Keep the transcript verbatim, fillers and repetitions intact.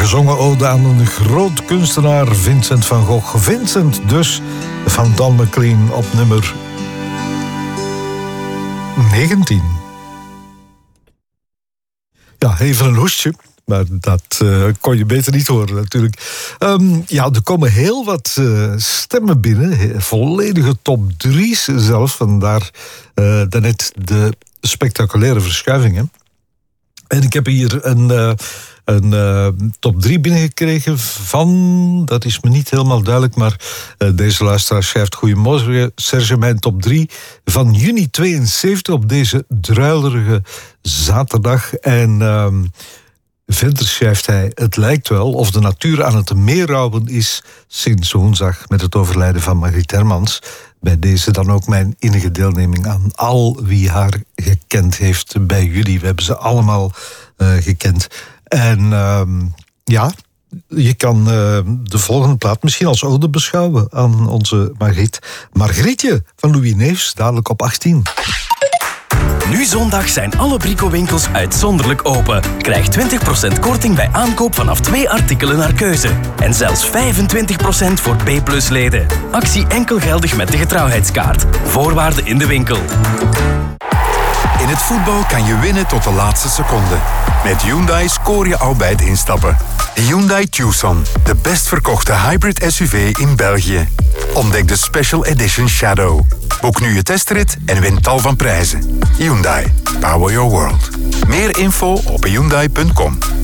gezongen ode aan een groot kunstenaar, Vincent van Gogh. Vincent dus, van Don McLean op nummer negentien. Ja, even een hoestje. Maar dat uh, kon je beter niet horen natuurlijk. Um, ja, er komen heel wat uh, stemmen binnen. Volledige top drie's zelfs. Vandaar uh, daarnet de spectaculaire verschuivingen. En ik heb hier een, uh, een uh, top drie binnengekregen van... Dat is me niet helemaal duidelijk, maar uh, deze luisteraar schrijft... Goedemorgen, Serge, mijn top drie van juni tweeënzeventig op deze druilerige zaterdag. En... Uh, Verder schrijft hij, het lijkt wel of de natuur aan het meerouwen is sinds woensdag met het overlijden van Margriet Hermans. Bij deze dan ook mijn innige deelneming aan al wie haar gekend heeft bij jullie. We hebben ze allemaal uh, gekend. En uh, ja, je kan uh, de volgende plaat misschien als ode beschouwen aan onze Margriet. Margrietje van Louis Neefs, dadelijk op achttien. Nu zondag zijn alle Brico-winkels uitzonderlijk open. Krijg twintig procent korting bij aankoop vanaf twee artikelen naar keuze. En zelfs vijfentwintig procent voor B plus leden. Actie enkel geldig met de getrouwheidskaart. Voorwaarden in de winkel. In het voetbal kan je winnen tot de laatste seconde. Met Hyundai scoor je al bij het instappen. De Hyundai Tucson, de best verkochte hybrid S U V in België. Ontdek de Special Edition Shadow. Boek nu je testrit en win tal van prijzen. Hyundai. Power your world. Meer info op hyundai punt com.